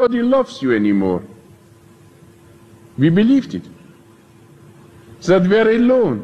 nobody loves you anymore. We believed it. That we are alone.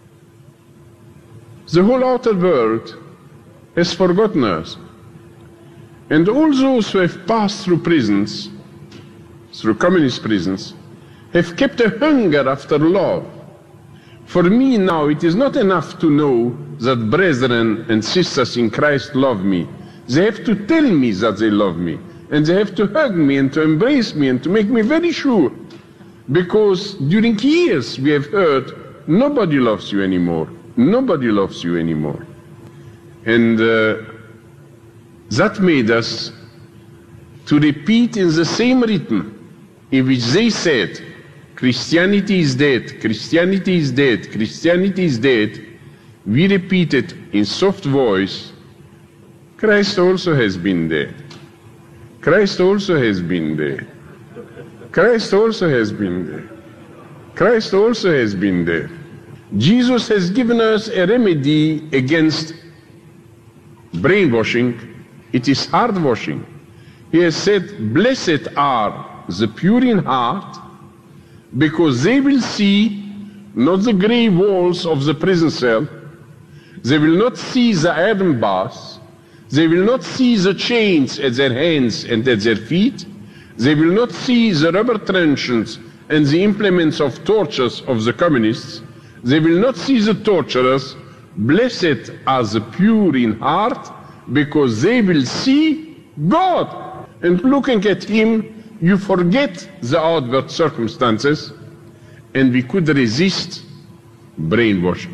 The whole outer world has forgotten us. And all those who have passed through prisons, through communist prisons, have kept a hunger after love. For me now, it is not enough to know that brethren and sisters in Christ love me. They have to tell me that they love me. And they have to hug me and to embrace me and to make me very sure. Because during years we have heard, nobody loves you anymore. Nobody loves you anymore. And that made us to repeat in the same rhythm in which they said, Christianity is dead, Christianity is dead, Christianity is dead. We repeated in soft voice, Christ also has been dead. Christ also has been dead. Christ also has been dead. Christ also has been dead. Jesus has given us a remedy against brainwashing. It is heart washing. He has said, blessed are the pure in heart, because they will see not the grey walls of the prison cell, they will not see the iron bars, they will not see the chains at their hands and at their feet, they will not see the rubber truncheons and the implements of tortures of the communists, they will not see the torturers. Blessed are the pure in heart, because they will see God. And looking at Him, you forget the outward circumstances, and we could resist brainwashing.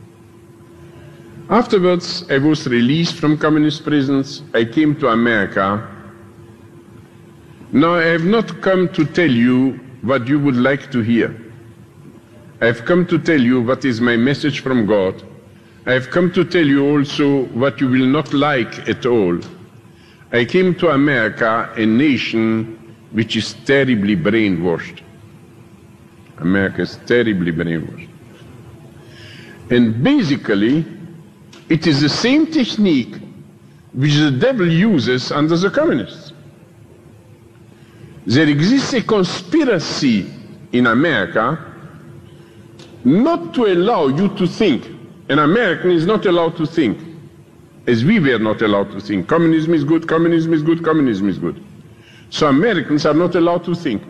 Afterwards, I was released from communist prisons. I came to America. Now, I have not come to tell you what you would like to hear. I have come to tell you what is my message from God. I have come to tell you also what you will not like at all. I came to America, a nation which is terribly brainwashed. America is terribly brainwashed. And basically, it is the same technique which the devil uses under the communists. There exists a conspiracy in America not to allow you to think. An American is not allowed to think, as we were not allowed to think. Communism is good, communism is good, communism is good. So Americans are not allowed to think.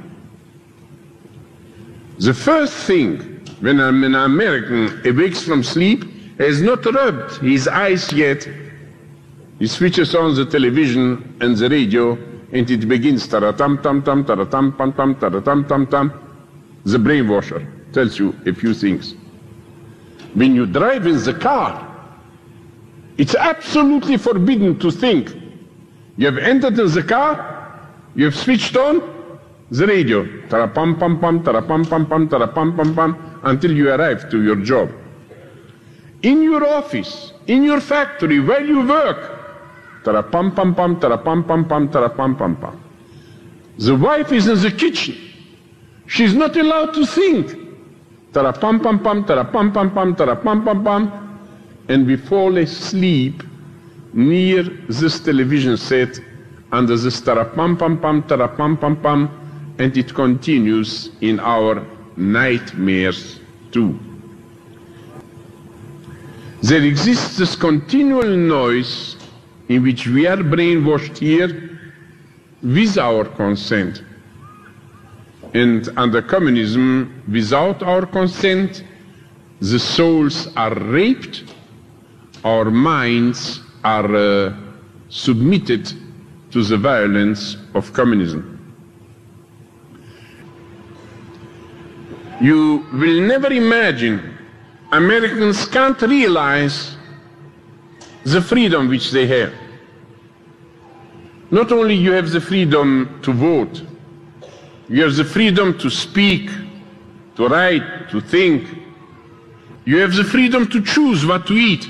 The first thing when an American awakes from sleep, has not rubbed his eyes yet, he switches on the television and the radio, and it begins taratam-tam-tam, taratam-pam-tam, taratam-tam-tam. The brainwasher tells you a few things. When you drive in the car, it's absolutely forbidden to think. You have entered in the car, you have switched on the radio, tarapam-pam-pam, tarapam-pam-pam, tarapam-pam-pam, until you arrive to your job. In your office, in your factory, where you work, tarapam-pam-pam, tarapam-pam-pam, tarapam-pam-pam. The wife is in the kitchen. She's not allowed to think. Tarapam-pam-pam, tarapam-pam-pam, tarapam-pam-pam. And we fall asleep near this television set, under this tarapam-pam-pam, tarapam-pam-pam, and it continues in our nightmares too. There exists this continual noise in which we are brainwashed here with our consent. And under communism, without our consent, the souls are raped, our minds are submitted to the violence of communism. You will never imagine, Americans can't realize the freedom which they have. Not only you have the freedom to vote, you have the freedom to speak, to write, to think. You have the freedom to choose what to eat.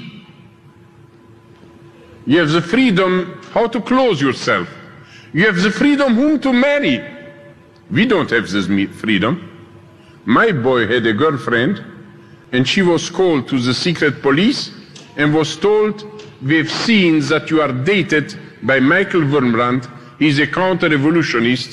You have the freedom how to clothe yourself. You have the freedom whom to marry. We don't have this freedom. My boy had a girlfriend, and she was called to the secret police and was told, "We've seen that you are dated by Michael Wurmbrand. He's a counter-revolutionist.